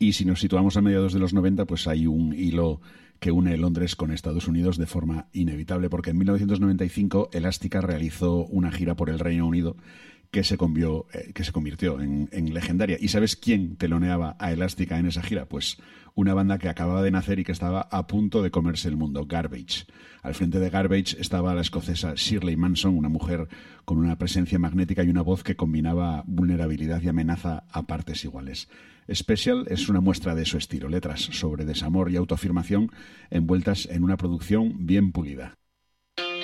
Y si nos situamos a mediados de los 90, pues hay un hilo que une Londres con Estados Unidos de forma inevitable, porque en 1995 Elástica realizó una gira por el Reino Unido que se convirtió en legendaria. ¿Y sabes quién teloneaba a Elástica en esa gira? Pues una banda que acababa de nacer y que estaba a punto de comerse el mundo, Garbage. Al frente de Garbage estaba la escocesa Shirley Manson, una mujer con una presencia magnética y una voz que combinaba vulnerabilidad y amenaza a partes iguales. Special es una muestra de su estilo, letras sobre desamor y autoafirmación envueltas en una producción bien pulida.